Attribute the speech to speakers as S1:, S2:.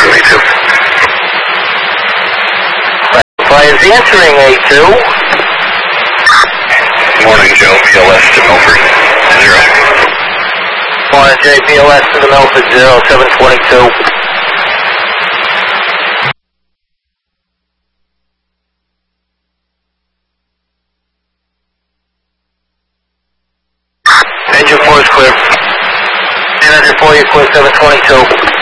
S1: Me too.
S2: Flyers answering A2.
S1: Morning, Joe. BLS to Milford. 0.
S2: Morning, J. BLS to the Milford 0722.
S1: Engine 4 is clear.
S2: Engine 4, you're clear 722.